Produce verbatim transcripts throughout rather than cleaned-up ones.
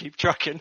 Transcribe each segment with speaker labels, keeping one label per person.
Speaker 1: keep trucking.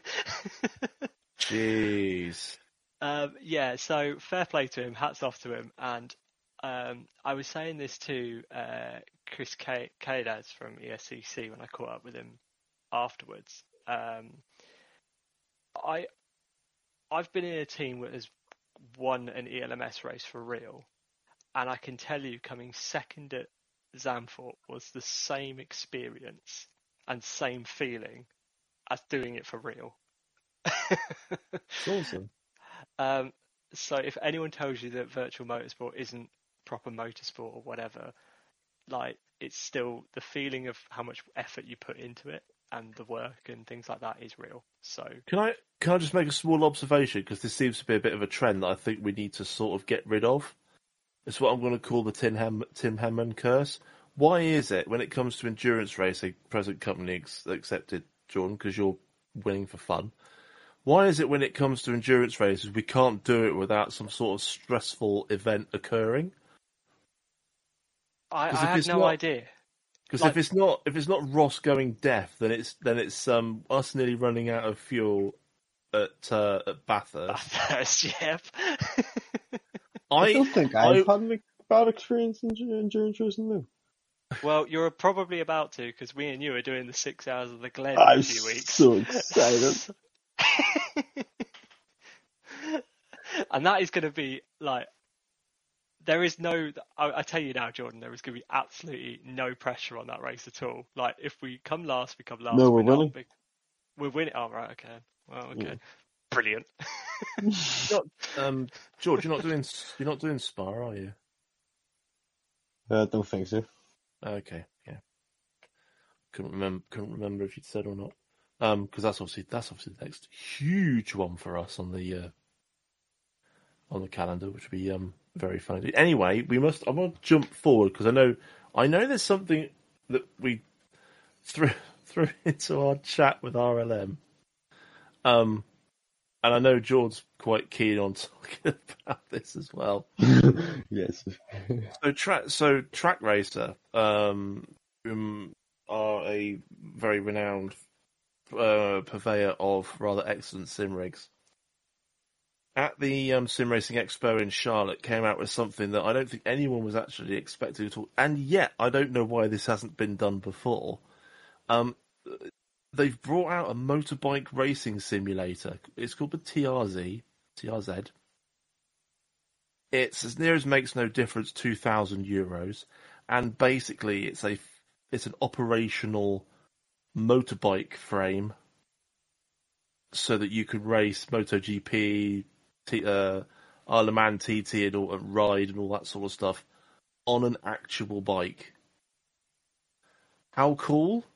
Speaker 2: Jeez.
Speaker 1: Um, yeah, so fair play to him, hats off to him. And um, I was saying this to uh, Chris Kaidas from E S C C when I caught up with him afterwards. Um, I, I've been in a team that has won an E L M S race for real, and I can tell you coming second at Zandvoort was the same experience and same feeling as doing it for real.
Speaker 3: It's awesome.
Speaker 1: Um, so if anyone tells you that virtual motorsport isn't proper motorsport or whatever, like it's still the feeling of how much effort you put into it and the work and things like that is real. So
Speaker 2: Can I can I just make a small observation, because this seems to be a bit of a trend that I think we need to sort of get rid of. It's what I'm going to call the Tim Ham Tim Hammond curse. Why is it when it comes to endurance racing, present company ex- accepted, Jordan, because you're winning for fun? Why is it when it comes to endurance races we can't do it without some sort of stressful event occurring?
Speaker 1: I, I have no
Speaker 2: not,
Speaker 1: idea.
Speaker 2: Because
Speaker 1: like,
Speaker 2: if it's not if it's not Ross going deaf, then it's then it's um us nearly running out of fuel at uh, at Bathurst.
Speaker 1: Bathurst, yep.
Speaker 2: I,
Speaker 3: I don't think
Speaker 2: I,
Speaker 3: I've had a bad experience in endurance racing though.
Speaker 1: Well, you're probably about to, because we and you are doing the six hours of the Glen
Speaker 3: I'm
Speaker 1: in a few weeks.
Speaker 3: so excited.
Speaker 1: And that is going to be like, there is no, I, I tell you now, Jordan, there is going to be absolutely no pressure on that race at all. Like, if we come last, we come last.
Speaker 3: No, we're,
Speaker 1: we're
Speaker 3: winning.
Speaker 1: Not, we're winning. Oh, right, okay. Well, okay.
Speaker 3: Yeah.
Speaker 1: Brilliant.
Speaker 2: not, um, George, you're not doing you're not doing Spa, are you?
Speaker 3: I uh, don't think so.
Speaker 2: Okay, yeah. Couldn't remember. Couldn't remember if you'd said or not. Um, because that's obviously that's obviously the next huge one for us on the uh, on the calendar, which would be um very funny. Anyway, we must. I want to jump forward because I know I know there's something that we threw threw into our chat with R L M. Um, and I know George's quite keen on talking about this as well.
Speaker 3: Yes.
Speaker 2: So track, so Track Racer, um, um, are a very renowned uh, purveyor of rather excellent sim rigs. At the um, Sim Racing Expo in Charlotte, came out with something that I don't think anyone was actually expecting at all, and yet I don't know why this hasn't been done before. Um, they've brought out a motorbike racing simulator. It's called the T R Z. T R Z. It's, as near as makes no difference, two thousand euros, and basically it's a it's an operational motorbike frame, so that you could race MotoGP, T, uh, Isle of Man T T, and, all, and ride and all that sort of stuff on an actual bike. How cool!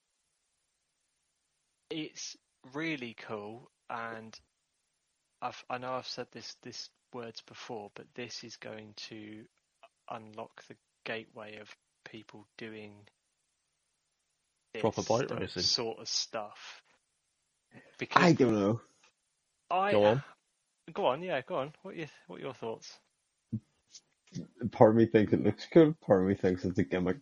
Speaker 1: It's really cool, and I've, I know I've said this this words before, but this is going to unlock the gateway of people doing this
Speaker 2: Proper bike racing
Speaker 1: sort of stuff. Because
Speaker 3: I don't know.
Speaker 1: I
Speaker 2: go on,
Speaker 1: go on, yeah, go on. What are you, what are your thoughts?
Speaker 3: Part of me thinks it looks cool. Part of me thinks it's a gimmick.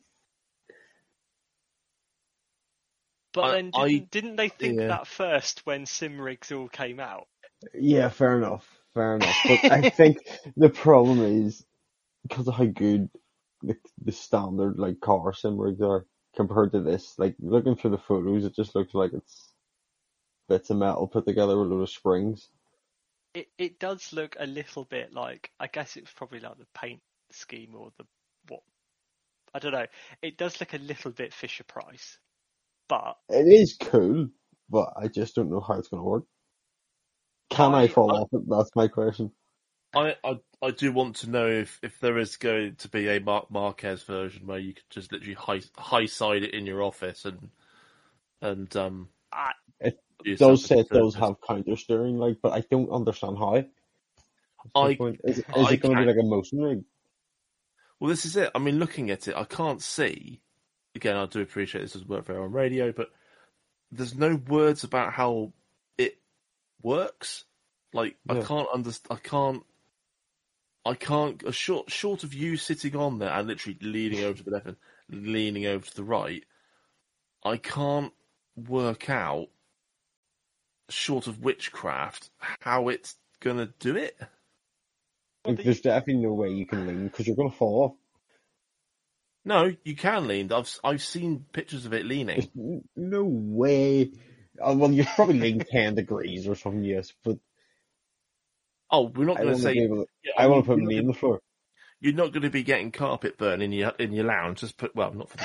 Speaker 1: But
Speaker 2: I,
Speaker 1: then didn't,
Speaker 2: I,
Speaker 1: didn't they think
Speaker 2: yeah.
Speaker 1: that first when sim rigs all came out?
Speaker 3: Yeah, fair enough. Fair enough. But I think the problem is because of how good the, the standard like car sim rigs are compared to this. Like looking through the photos, it just looks like it's bits of metal put together with a load of springs.
Speaker 1: It it does look a little bit like, I guess it's probably like the paint scheme or the what I don't know. It does look a little bit Fisher Price, but
Speaker 3: It is cool, but I just don't know how it's going to work. Can I,
Speaker 1: I-
Speaker 3: fall
Speaker 2: I-
Speaker 3: off it? That's my question.
Speaker 2: I, I I do want to know if, if there is going to be a Marc Marquez version where you could just literally high high side it in your office and and um.
Speaker 1: I,
Speaker 3: It
Speaker 2: do yourself
Speaker 3: does
Speaker 2: a
Speaker 3: say it does
Speaker 2: disservice.
Speaker 3: have counter steering, like, but I don't understand how. That's the
Speaker 2: I-
Speaker 3: point. Is, is
Speaker 2: I
Speaker 3: it going to be
Speaker 2: can't-
Speaker 3: like a motion rig?
Speaker 2: Well, this is it. I mean, looking at it, I can't see. Again, I do appreciate this doesn't work very well on radio, but there's no words about how it works. Like, I
Speaker 3: Yeah.
Speaker 2: can't understand. I can't. I can't. A short, short of you sitting on there and literally leaning over to the left and leaning over to the right, I can't work out short of witchcraft, how it's gonna do it.
Speaker 1: Well,
Speaker 3: Like,
Speaker 1: the-
Speaker 3: there's definitely no way you can lean because you're gonna fall off.
Speaker 2: No, you can lean. I've I've seen pictures of it leaning.
Speaker 3: There's n- no way. Uh, well, you probably lean ten degrees or something, yes, but
Speaker 2: Oh, we're not
Speaker 3: I
Speaker 2: going
Speaker 3: want
Speaker 2: to
Speaker 3: to
Speaker 2: say.
Speaker 3: be able to,
Speaker 2: Yeah,
Speaker 3: I want
Speaker 2: mean,
Speaker 3: to put me
Speaker 2: you're
Speaker 3: on
Speaker 2: not
Speaker 3: the floor.
Speaker 2: You're not going to be getting carpet burn in your in your lounge. Just put well, not for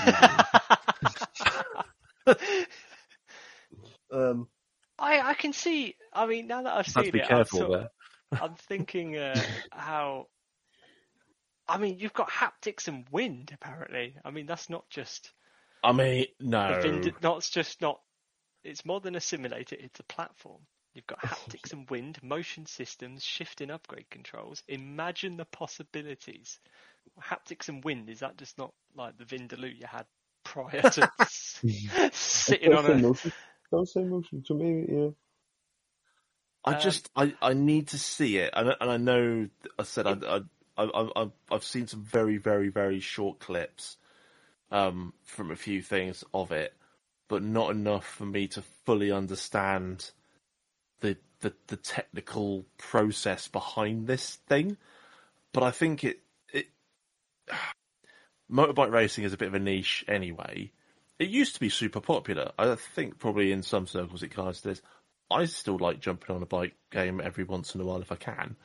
Speaker 2: the evening. um,
Speaker 1: I I can see. I mean, now that I've
Speaker 2: have
Speaker 1: seen
Speaker 2: to be
Speaker 1: it, I'm,
Speaker 2: careful
Speaker 1: sort,
Speaker 2: there.
Speaker 1: I'm thinking uh, how. I mean, you've got haptics and wind. Apparently, I mean that's not just
Speaker 2: I mean,
Speaker 1: the
Speaker 2: no.
Speaker 1: Vind. Not it's just not. It's more than a simulator. It's a platform. You've got haptics and wind, motion systems, shift and upgrade controls. Imagine the possibilities. Haptics and wind, is that just not like the Vindaloo you had prior to s- sitting
Speaker 3: It
Speaker 1: on
Speaker 3: does say
Speaker 1: a...
Speaker 3: motion. It does say motion, so maybe, yeah.
Speaker 2: I
Speaker 1: Um,
Speaker 2: just I, I need to see it, and, I- and I know I said I, I, I, I I've seen some very very very short clips, um, from a few things of it, but not enough for me to fully understand the the, the technical process behind this thing. But I think it it motorbike racing is a bit of a niche anyway. It used to be super popular. I think probably in some circles it kind of still is. I still like jumping on a bike game every once in a while if I can.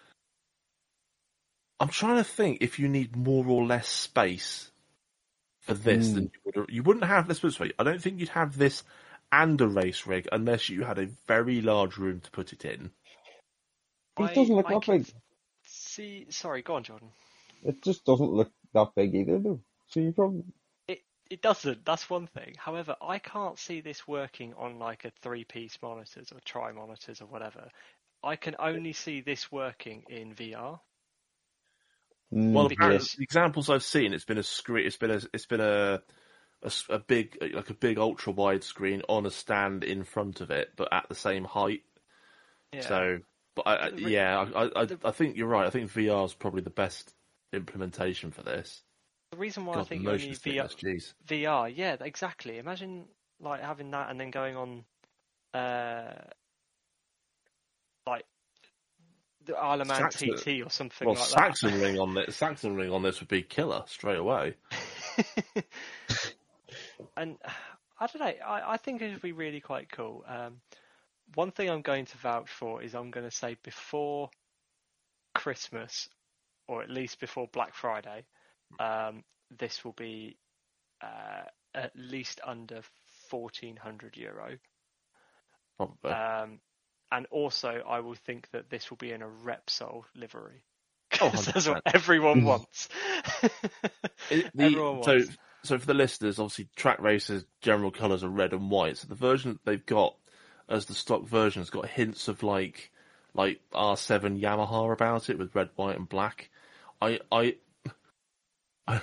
Speaker 2: I'm trying to think if you need more or less space for this
Speaker 3: Mm.
Speaker 2: than you would. You wouldn't have this this way. I don't think you'd have this and a race rig unless you had a very large room to put it in.
Speaker 3: It doesn't look
Speaker 1: I
Speaker 3: that
Speaker 1: can
Speaker 3: big.
Speaker 1: see... Sorry, go on, Jordan.
Speaker 3: It just doesn't look that big either, though. So you probably...
Speaker 1: It it doesn't. That's one thing. However, I can't see this working on like a three-piece monitors or tri monitors or whatever. I can only see this working in V R.
Speaker 3: Mm,
Speaker 2: Well,
Speaker 3: yeah.
Speaker 2: apparently,
Speaker 1: Because
Speaker 2: the examples I've seen, it's been a screen. It's been a. It's been a. A, s- a big, like a big ultra wide screen on a stand in front of it, but at the same height.
Speaker 1: yeah,
Speaker 2: So, but I, I-
Speaker 1: But the re-
Speaker 2: yeah, I, I,
Speaker 1: the-
Speaker 2: I think you're right. I think V R is probably the best implementation for this.
Speaker 1: the reason why I
Speaker 2: God, the
Speaker 1: think you only
Speaker 2: motion
Speaker 1: V R,
Speaker 2: sickness, jeez.
Speaker 1: V R, yeah, exactly. Imagine like having that and then going on, uh, like the Isle of Man
Speaker 2: Saxon-
Speaker 1: T T or something
Speaker 2: Well,
Speaker 1: like
Speaker 2: Saxon ring on this, Saxon ring on this would be killer straight away.
Speaker 1: that. And I don't know. I, I think it would be really quite cool. Um, one thing I'm going to vouch for is I'm going to say before Christmas, or at least before Black Friday, um, this will be uh, at least under fourteen hundred euro.
Speaker 2: Probably.
Speaker 1: Um, and also, I will think that this will be in a Repsol livery.
Speaker 2: Oh,
Speaker 1: 'Cause that's what
Speaker 2: one hundred percent.
Speaker 1: everyone wants.
Speaker 2: It- the-
Speaker 1: everyone
Speaker 2: so,
Speaker 1: wants.
Speaker 2: so for the listeners, obviously, Track Racer's general colours are red and white. So the version that they've got as the stock version has got hints of like, like R seven Yamaha about it with red, white, and black. I, I, I,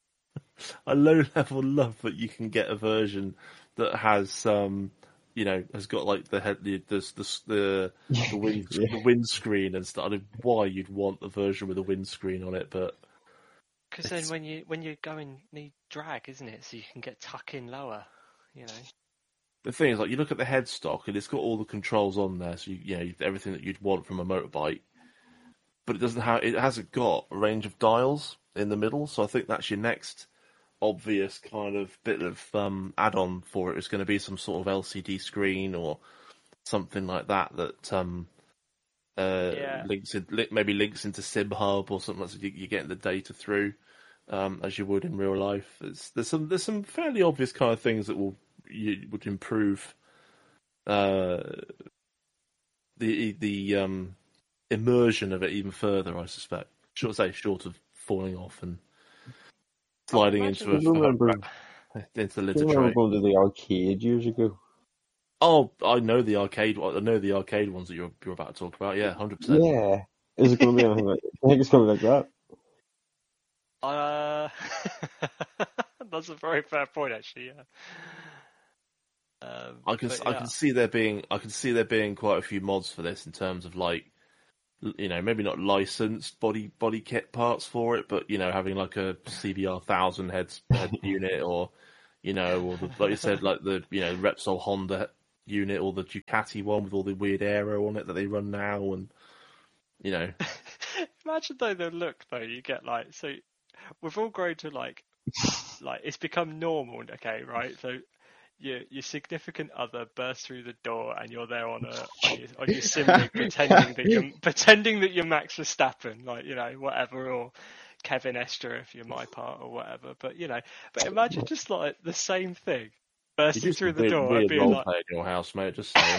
Speaker 2: I low level love that you can get a version that has, um, you know, has got like the head, the the the the, the, wind,
Speaker 3: Yeah.
Speaker 2: the windscreen and stuff. I don't know why you'd want the version with a windscreen on it, but.
Speaker 1: Because then
Speaker 2: It's-
Speaker 1: when you when you go and need drag, isn't it? So you can get tuck in lower, you know.
Speaker 2: The thing is, like, you look at the headstock and it's got all the controls on there, so you, you know everything that you'd want from a motorbike. But it doesn't have, it hasn't got a range of dials in the middle. So I think that's your next obvious kind of bit of um, add-on for it. It's going to be some sort of L C D screen or something like that that um, uh,
Speaker 1: Yeah.
Speaker 2: links in, li- maybe links into SimHub or something. So you, you're getting the data through um, as you would in real life. It's, there's some there's some fairly obvious kind of things that will you would improve uh, the the um, immersion of it even further. I suspect. Short say short of falling off and sliding
Speaker 1: imagine-
Speaker 2: into a
Speaker 3: I remember,
Speaker 2: into the
Speaker 3: I
Speaker 2: litter
Speaker 3: remember
Speaker 2: tray.
Speaker 3: going to the arcade years ago.
Speaker 2: Oh, I know the arcade. I know the arcade ones that you're you're about to talk about. Yeah, hundred percent.
Speaker 3: Yeah. Is it going to be anything like I think it's going to be like that.
Speaker 1: Uh, that's a very fair point, actually. Yeah. Um,
Speaker 2: I can
Speaker 1: but
Speaker 2: I
Speaker 1: yeah.
Speaker 2: can see there being I can see there being quite a few mods for this in terms of like, l- you know, maybe not licensed body body kit parts for it, but you know, having like a C B R thousand heads head unit, or you know, or the, like you said, like the you know Repsol Honda unit, or the Ducati one with all the weird aero on it that they run now, and you know.
Speaker 1: Imagine though the look though you get like so we've all grown to like like it's become normal, okay, right? So your your significant other bursts through the door and you're there on a on your, on your sim rig pretending that you're pretending that you're Max Verstappen, like, you know, whatever, or Kevin Estre if you're my part or whatever. But you know, but imagine just like the same thing bursting
Speaker 2: You're just
Speaker 1: through
Speaker 2: a
Speaker 1: the
Speaker 2: weird,
Speaker 1: door and
Speaker 2: weird
Speaker 1: being
Speaker 2: role
Speaker 1: like,
Speaker 2: player in your house, mate. Just saying.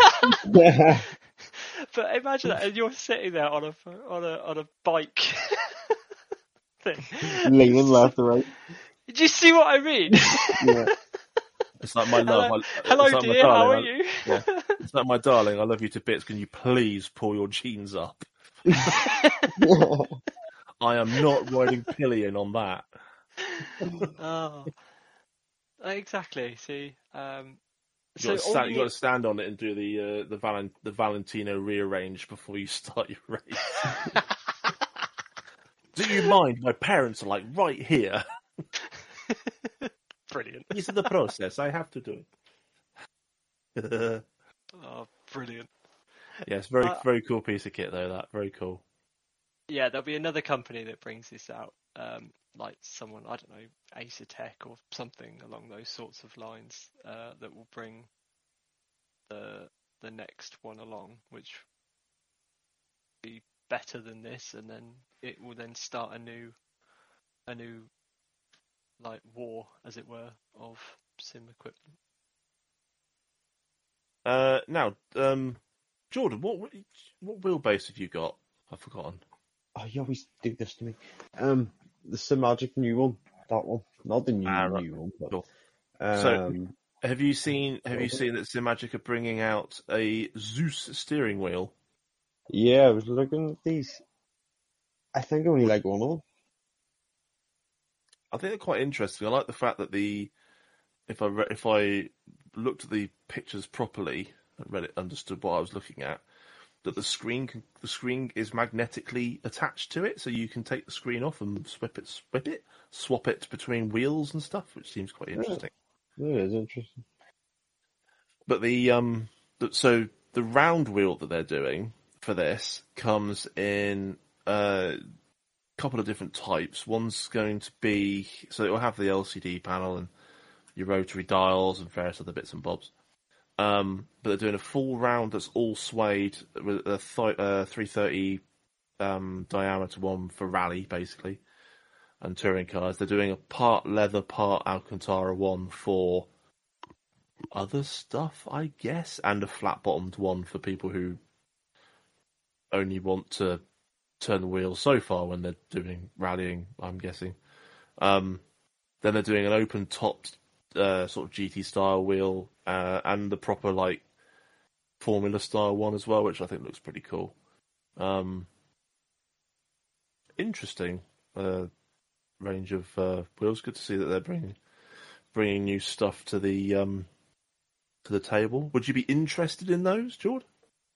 Speaker 1: but imagine that, and you're sitting there on a on a on a bike thing,
Speaker 3: leaning left or right.
Speaker 1: Do you see what I mean?
Speaker 3: Yeah.
Speaker 2: It's like, my love.
Speaker 1: Hello,
Speaker 2: I,
Speaker 1: hello
Speaker 2: it's like,
Speaker 1: dear.
Speaker 2: my
Speaker 1: How
Speaker 2: darling,
Speaker 1: are
Speaker 2: I,
Speaker 1: you?
Speaker 2: yeah. It's like, my darling, I love you to bits. Can you please pull your jeans up? I am not riding pillion on that.
Speaker 1: Oh, exactly. See, um,
Speaker 2: You
Speaker 1: so
Speaker 2: got to
Speaker 1: all
Speaker 2: stand,
Speaker 1: you
Speaker 2: you got
Speaker 1: need.
Speaker 2: to stand on it and do the uh, the Valen, the Valentino rearrange before you start your race. Do you mind? My parents are like right here.
Speaker 1: Brilliant.
Speaker 2: This is the process. I have to do it.
Speaker 1: Oh, brilliant.
Speaker 2: Yes, very
Speaker 1: Uh,
Speaker 2: very cool piece of kit though. That very cool.
Speaker 1: yeah, there'll be another company that brings this out, um, like someone, I don't know, Acertech or something along those sorts of lines, uh, that will bring the the next one along, which will be better than this, and then it will then start a new a new like war, as it were, of sim equipment.
Speaker 2: Uh, now, um, Jordan, what what wheelbase have you got? I've forgotten.
Speaker 3: Oh, you always do this to me. Um, the Simagic new one, that one, not the new
Speaker 2: Ah, right.
Speaker 3: new one, but
Speaker 2: Cool.
Speaker 3: um,
Speaker 2: So, have you seen have you
Speaker 3: Jordan?
Speaker 2: seen that Simagic are bringing out a Zeus steering wheel?
Speaker 3: Yeah, I was looking at these. I think I only like one of them.
Speaker 2: I think they're quite interesting. I like the fact that the if I re- if I looked at the pictures properly and read it, understood what I was looking at, that the screen can, the screen is magnetically attached to it, so you can take the screen off and swap it, swap it, swap it between wheels and stuff, which seems quite interesting.
Speaker 3: Yeah, it is interesting.
Speaker 2: But the um, the, so the round wheel that they're doing for this comes in a couple of different types. One's going to be so it will have the L C D panel and your rotary dials and various other bits and bobs. Um, but they're doing a full round that's all suede with a th- uh, three thirty um, diameter one for rally, basically, and touring cars. They're doing a part leather, part Alcantara one for other stuff, I guess, and a flat-bottomed one for people who only want to turn the wheel so far when they're doing rallying, I'm guessing. Um, then they're doing an open-topped uh, sort of G T style wheel uh, and the proper like Formula style one as well, which I think looks pretty cool. Um, interesting uh, range of uh, wheels. Good to see that they're bringing bringing new stuff to the um, to the table. Would you be interested in those, Jordan?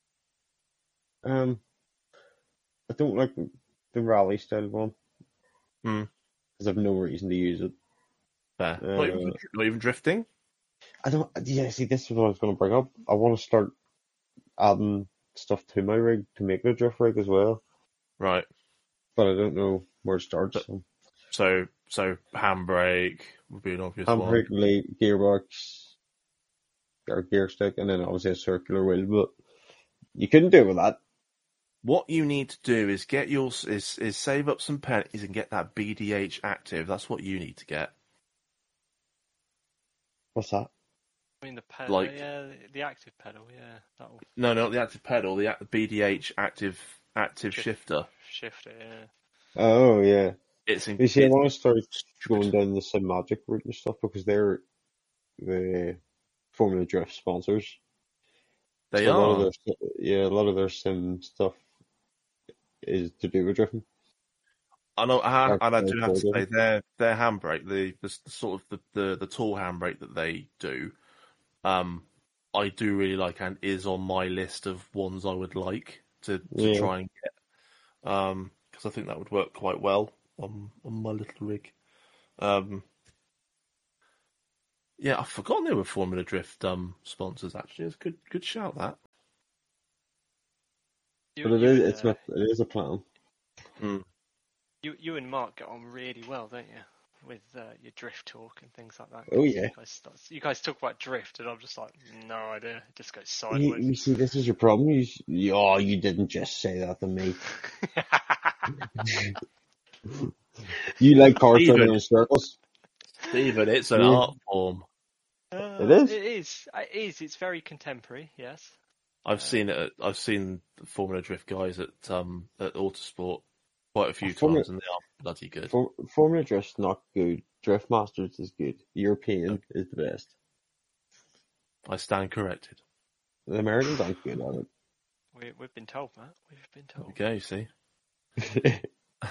Speaker 3: Um, I don't like the rally style one
Speaker 2: Hmm.
Speaker 3: because I've no reason to use it.
Speaker 2: Fair.
Speaker 3: Uh,
Speaker 2: Not even not even drifting.
Speaker 3: I don't. Yeah, see, this is what I was going to bring up. I want to start adding stuff to my rig to make the drift rig as well,
Speaker 2: Right.
Speaker 3: but I don't know where to start.
Speaker 2: But-
Speaker 3: So,
Speaker 2: So so handbrake would be an obvious one.
Speaker 3: handbrake, lead, gearbox, or gear stick, and then obviously a circular wheel. But you couldn't do it with that.
Speaker 2: What you need to do is get your is is save up some pennies and get that B D H active. That's what you need to get.
Speaker 3: What's that?
Speaker 1: I mean the pedal,
Speaker 2: Like-
Speaker 1: yeah, the, the active pedal, yeah, that'll
Speaker 2: No, not the active pedal, the act- B D H active active
Speaker 1: Shift.
Speaker 2: shifter.
Speaker 1: shift it. Yeah.
Speaker 3: Oh yeah.
Speaker 2: It's in,
Speaker 3: You see, I
Speaker 2: it's
Speaker 3: want to start
Speaker 2: stupid.
Speaker 3: going down the Simagic route and stuff because they're the Formula Drift sponsors.
Speaker 2: They
Speaker 3: So a lot
Speaker 2: are.
Speaker 3: of their yeah, a lot of their sim stuff is to do with drifting.
Speaker 2: I know, I,
Speaker 3: Or-
Speaker 2: and I
Speaker 3: or
Speaker 2: do have to
Speaker 3: folding.
Speaker 2: say their their handbrake, the, the, the sort of the, the, the tall handbrake that they do, um, I do really like and is on my list of ones I would like to, to
Speaker 3: Yeah.
Speaker 2: try and get, um, because I think that would work quite well on on my little rig. Um, Yeah, I've forgotten they were Formula Drift um, sponsors. Actually, it's a good good shout that.
Speaker 1: You,
Speaker 3: But it
Speaker 1: you
Speaker 3: is,
Speaker 1: and
Speaker 3: it's
Speaker 1: uh,
Speaker 3: not, it is a plan.
Speaker 2: Mm.
Speaker 1: you you and Mark get on really well, don't you? With uh, your drift talk and things like that.
Speaker 3: Oh
Speaker 1: 'Cause
Speaker 3: yeah.
Speaker 1: You guys, start, you guys talk about drift, and I'm just like, no idea. It just goes
Speaker 3: You,
Speaker 1: sideways.
Speaker 3: you see, this is your problem. You, s- you, oh, you didn't just say that to me. You like cars driving
Speaker 2: Stephen,
Speaker 3: in circles?
Speaker 2: Stephen, it's an
Speaker 3: Yeah.
Speaker 2: art form.
Speaker 1: Uh,
Speaker 3: It is.
Speaker 1: It is. It is. It's very contemporary. Yes.
Speaker 2: I've
Speaker 1: Uh,
Speaker 2: seen it. At, I've seen the Formula Drift guys at um at Autosport quite a few
Speaker 3: Formula,
Speaker 2: times, and they are bloody good.
Speaker 3: For, Formula Drift's not good. Drift Masters is good. European is the best.
Speaker 2: I stand corrected.
Speaker 3: The Americans aren't good at
Speaker 1: we we've been told, Matt. We've been told.
Speaker 2: Okay, you see.
Speaker 3: it.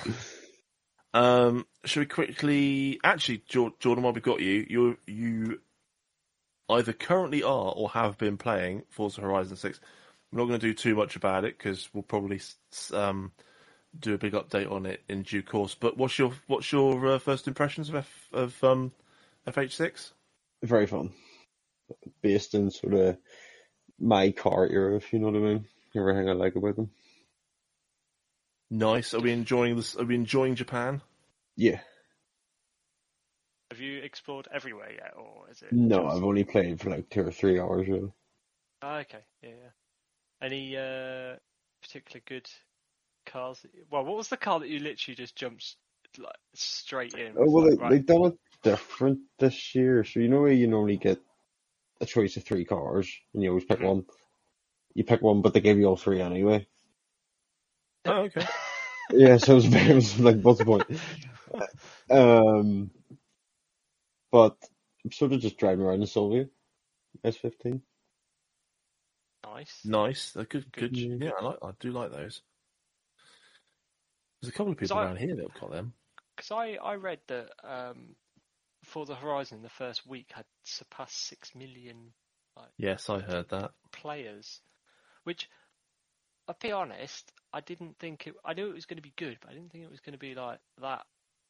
Speaker 2: Um, should we quickly? Actually, Jor- Jordan, while we've got you, you you either currently are or have been playing Forza Horizon Six. We're not going to do too much about it because we'll probably um, do a big update on it in due course. But what's your what's your uh, first impressions of F, of um, F H six?
Speaker 3: Very fun. Based in sort of my car era, if you know what I mean. Everything I like about them.
Speaker 2: Nice. Are we enjoying this? Are we enjoying Japan?
Speaker 3: Yeah.
Speaker 1: Have you explored everywhere yet, or is it?
Speaker 3: No,
Speaker 1: just...
Speaker 3: I've only played for like two or three hours really.
Speaker 1: Oh, okay. Yeah, yeah. Any uh, particular good cars? That... Well, what was the car that you literally just jumped like straight in?
Speaker 3: Oh, well,
Speaker 1: like,
Speaker 3: they,
Speaker 1: right.
Speaker 3: they've done it different this year. So you know where you normally get a choice of three cars and you always pick
Speaker 1: Mhm.
Speaker 3: one. You pick one, but they give you all three anyway.
Speaker 2: Oh, okay.
Speaker 3: Yeah, so it was, it was like, what's the point? Um, but I'm sort of just driving around in Sylvia S fifteen.
Speaker 1: Nice.
Speaker 2: Nice. They're good. Good.
Speaker 3: Good.
Speaker 2: Yeah, I like. I do like those. There's a couple of
Speaker 1: 'Cause
Speaker 2: people
Speaker 1: I-
Speaker 2: around here that have got them.
Speaker 1: Because I, I read that um, for the Horizon, the first week had surpassed six million
Speaker 2: Yes, I heard that.
Speaker 1: players, which, I'll be honest, I didn't think it. I knew it was going to be good, but I didn't think it was going to be like that.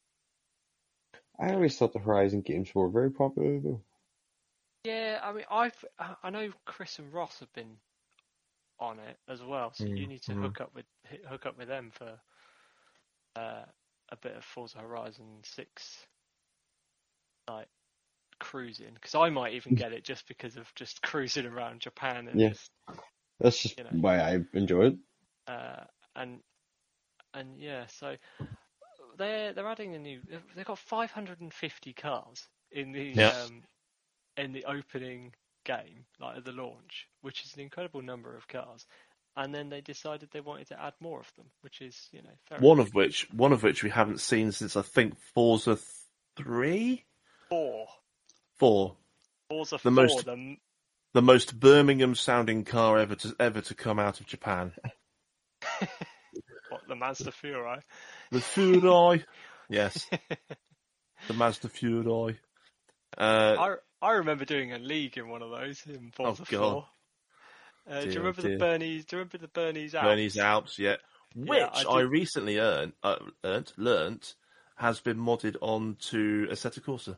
Speaker 3: I always thought the Horizon games were very popular though.
Speaker 1: Yeah, I mean, I've I know Chris and Ross have been on it as well, so
Speaker 2: Mm,
Speaker 1: you need to
Speaker 2: mm.
Speaker 1: hook up with hook up with them for uh, a bit of Forza Horizon Six, like cruising. Because I might even get it just because of just cruising around Japan and
Speaker 3: Yeah.
Speaker 1: just
Speaker 3: That's just
Speaker 1: You know.
Speaker 3: why I enjoy it.
Speaker 1: uh, and and yeah, so they're they're adding a new. They've got five hundred fifty cars in the
Speaker 2: Yeah.
Speaker 1: um, in the opening game, like at the launch, which is an incredible number of cars. And then they decided they wanted to add more of them, which is, you know, fair
Speaker 2: One
Speaker 1: enough.
Speaker 2: of which, one of which we haven't seen since I think Forza three,
Speaker 1: Four.
Speaker 2: four.
Speaker 1: Forza
Speaker 2: The
Speaker 1: four,
Speaker 2: most-
Speaker 1: the
Speaker 2: The most Birmingham-sounding car ever to ever to come out of Japan.
Speaker 1: what the Mazda Furai.
Speaker 2: The Furai. Yes, the Mazda Furai. Uh,
Speaker 1: I I remember doing a league in one of those in Forza
Speaker 2: Oh, God.
Speaker 1: four. Uh, do
Speaker 2: Dear,
Speaker 1: you remember
Speaker 2: dear.
Speaker 1: the Bernie's? Do you remember the Bernie's Alps?
Speaker 2: Bernie's Alps, yeah. Which
Speaker 1: Yeah, I
Speaker 2: I,
Speaker 1: did-
Speaker 2: recently earned, uh, earned, learnt, has been modded onto Assetto Corsa.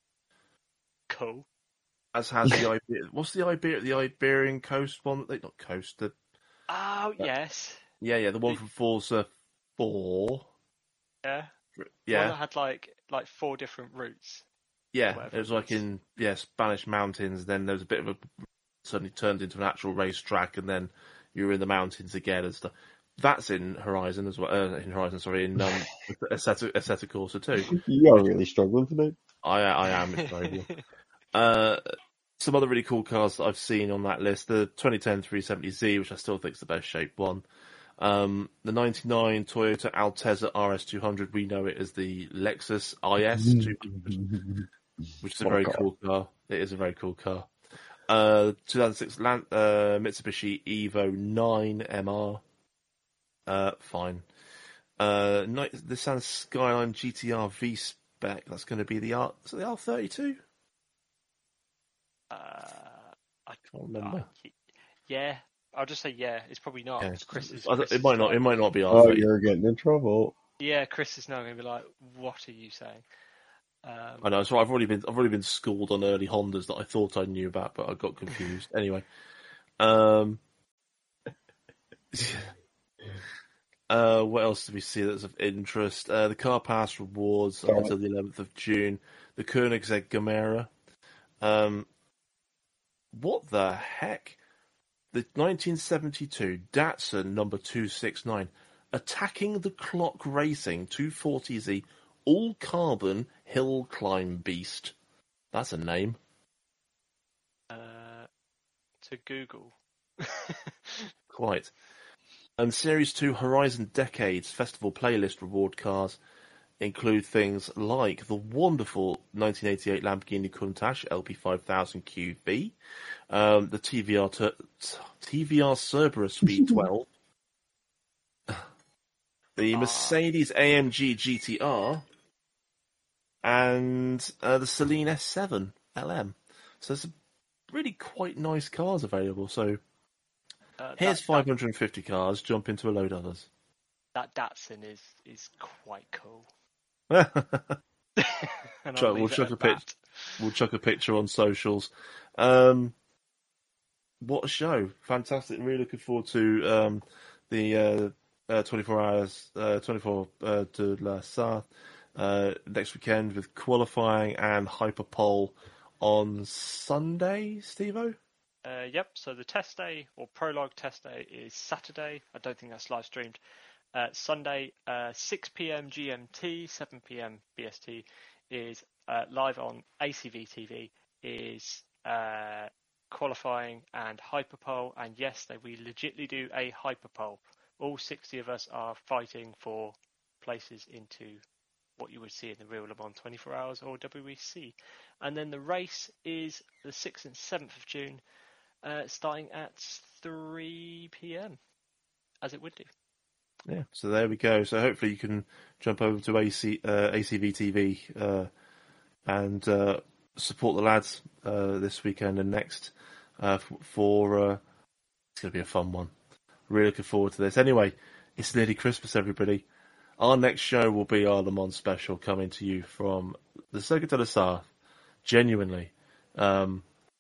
Speaker 1: Cool.
Speaker 2: As has the Iber- what's the Iber- the Iberian Coast one? They not coast. The
Speaker 1: Oh yes,
Speaker 2: yeah, yeah, the one
Speaker 1: The-
Speaker 2: from Forza Four.
Speaker 1: yeah. One
Speaker 2: Yeah,
Speaker 1: that had like like four different routes.
Speaker 2: yeah.
Speaker 1: whatever
Speaker 2: It was
Speaker 1: it
Speaker 2: like
Speaker 1: was.
Speaker 2: in yeah Spanish mountains. Then there was a bit of a suddenly turned into an actual racetrack, and then you were in the mountains again and stuff. That's in Horizon as well. Uh, in Horizon, sorry, in um, Assetto, Assetto Corsa too.
Speaker 3: You are really struggling tonight.
Speaker 2: I I am afraid. Uh, some other really cool cars that I've seen on that list: the twenty ten three seventy Z, which I still think is the best shaped one. Um, the ninety-nine Toyota Altezza R S two hundred. We know it as the Lexus I S two hundred, which is a
Speaker 3: What a
Speaker 2: very
Speaker 3: car.
Speaker 2: cool car. It is a very cool car. Uh, two thousand six Lan- uh, Mitsubishi Evo nine M R. Uh, fine. Uh, ni- this sounds Skyline G T R V spec. That's going to be the R. Is it the R thirty-two?
Speaker 1: Uh, I
Speaker 2: Can't remember.
Speaker 1: uh, yeah, I'll just say yeah. It's probably not.
Speaker 2: Yeah.
Speaker 1: Chris is,
Speaker 2: I don't-
Speaker 1: Chris
Speaker 2: it
Speaker 1: is
Speaker 2: might not.
Speaker 1: like-
Speaker 2: It might not be R
Speaker 3: Oh,
Speaker 2: thirty.
Speaker 3: you're getting in trouble.
Speaker 1: Yeah, Chris is now going to be like, "What are you saying?" Um,
Speaker 2: I know. So I've already been I've already been schooled on early Hondas that I thought I knew about, but I got confused. Anyway, um, uh, what else did we see that's of interest? Uh, the Car Pass rewards
Speaker 3: Sorry.
Speaker 2: until the eleventh of June. The Koenigsegg Gamera. Um, what the heck? The nineteen seventy-two Datsun number two sixty-nine, Attacking the Clock Racing two forty Z all carbon hill climb beast. That's a name.
Speaker 1: uh, to Google.
Speaker 2: Quite. And Series two Horizon Decades Festival Playlist reward cars include things like the wonderful nineteen eighty-eight Lamborghini Countach L P five thousand Q B, um, the T V R ter- T V R Cerberus V twelve, the
Speaker 1: Ah.
Speaker 2: Mercedes A M G G T R, and uh, the Celine S seven L M. So there's some really quite nice cars available. So
Speaker 1: Uh,
Speaker 2: here's
Speaker 1: that,
Speaker 2: five hundred fifty cars, jump into a load of others.
Speaker 1: That, that Datsun is is quite cool.
Speaker 2: we'll
Speaker 1: And
Speaker 2: Chuck-
Speaker 1: I'll
Speaker 2: we'll
Speaker 1: leave it
Speaker 2: chuck
Speaker 1: at
Speaker 2: a pic-
Speaker 1: that.
Speaker 2: chuck a picture on socials. Um, what a show. Fantastic. Really looking forward to um, the uh, uh, twenty-four hours, uh, twenty-four uh, de la Sarthe uh, next weekend with qualifying and Hyperpole on Sunday, Steve-O?
Speaker 1: Uh, yep, so the test day, or prologue test day, is Saturday. I don't think that's live streamed. Uh, Sunday, uh, six p.m. G M T, seven p.m. B S T, is uh, live on A C V T V, is uh, qualifying and Hyperpole. And yes, they we legitly do a Hyperpole. All sixty of us are fighting for places into what you would see in the real Le Mans twenty-four hours or W E C. And then the race is the sixth and seventh of June, uh, starting at three p.m, as it would do.
Speaker 2: Yeah, so there we go. So hopefully you can jump over to A C, uh, A C V T V uh, and uh, support the lads uh, this weekend and next uh, f- for... Uh, it's going to be a fun one. Really looking forward to this. Anyway, it's nearly Christmas, everybody. Our next show will be our Le Mans special coming to you from the Circuit de la Sarthe, genuinely, um,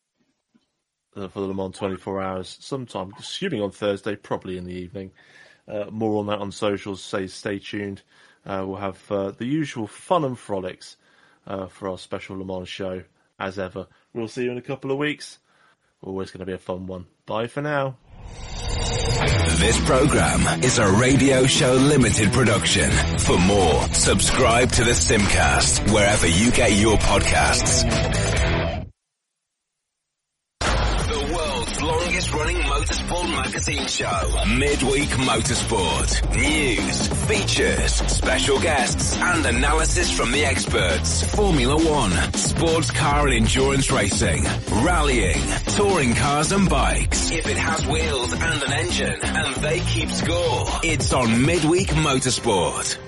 Speaker 2: uh, for the Le Mans twenty-four hours, sometime, assuming on Thursday, probably in the evening. Uh, more on that on socials, say stay tuned. Uh, we'll have uh, the usual fun and frolics uh, for our special Le Mans show, as ever. We'll see you in a couple of weeks. Always going to be a fun one. Bye for now.
Speaker 4: This program is a Radio Show Limited production. For more, subscribe to the Simcast wherever you get your podcasts. The world's longest running motorsport magazine show, Midweek Motorsport. News, features, special guests, and analysis from the experts. Formula One, sports car and endurance racing, rallying, touring cars and bikes. If it has wheels and an engine, and they keep score, it's on Midweek Motorsport.